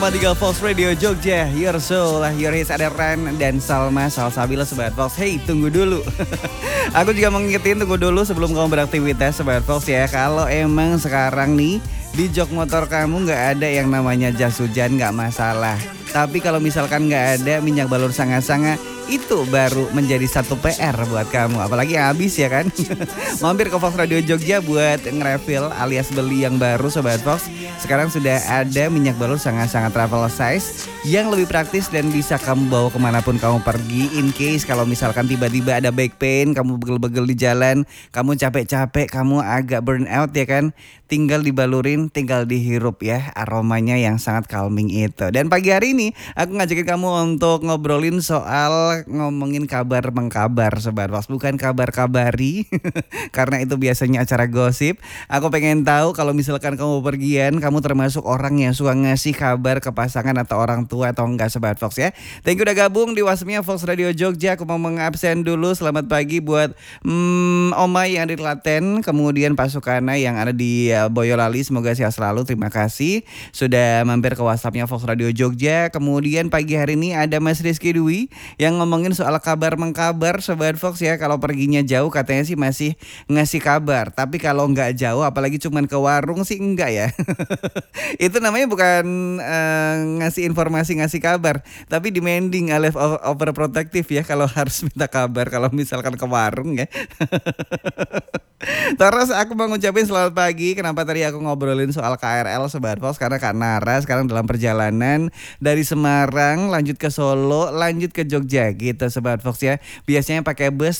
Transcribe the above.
Tiga Fox Radio Jogja, Your Soul, Your Hits, ada Ran dan Salma Salsabila Sobat Fox. Hey, tunggu dulu. Aku juga mau ngingetin, tunggu dulu sebelum kamu beraktivitas Sobat Fox ya. Kalau emang sekarang nih di jok motor kamu gak ada yang namanya jas hujan, gak masalah. Tapi kalau misalkan gak ada minyak balur sanga-sanga, itu baru menjadi satu PR buat kamu. Apalagi yang habis ya kan. Mampir ke Fox Radio Jogja buat nge-refill alias beli yang baru Sobat Fox. Sekarang sudah ada minyak balur sangat-sangat travel size yang lebih praktis dan bisa kamu bawa kemanapun kamu pergi. In case kalau misalkan tiba-tiba ada back pain, kamu begel-begel di jalan, kamu capek-capek, kamu agak burn out ya kan, tinggal dibalurin, tinggal dihirup ya aromanya yang sangat calming itu. Dan pagi hari ini aku ngajakin kamu untuk ngobrolin soal ngomongin kabar mengkabar Sobat Fox, bukan kabar-kabari karena itu biasanya acara gosip. Aku pengen tahu kalau misalkan kamu pergian, kamu termasuk orang yang suka ngasih kabar ke pasangan atau orang tua atau enggak Sobat Fox ya. Thank you udah gabung di WhatsAppnya Fox Radio Jogja. Aku mau mengabsen dulu. Selamat pagi buat Oma yang ada di Klaten, kemudian Pak Sukana yang ada di Boyolali. Semoga sehat selalu. Terima kasih sudah mampir ke WhatsAppnya Fox Radio Jogja. Kemudian pagi hari ini ada Mas Rizky Dwi yang ngomongin soal kabar mengkabar Sobat Fox ya. Kalau perginya jauh katanya sih masih ngasih kabar, tapi kalau nggak jauh apalagi cuman ke warung sih enggak ya. Itu namanya bukan ngasih informasi, ngasih kabar, tapi demanding alias overprotective ya kalau harus minta kabar kalau misalkan ke warung ya. Terus aku mau ngucapin selamat pagi. Kenapa tadi aku ngobrolin soal KRL Sobat Fox? Karena Kak Nara sekarang dalam perjalanan dari Semarang lanjut ke Solo, lanjut ke Jogja gitu Sobat Fox ya. Biasanya pakai bus,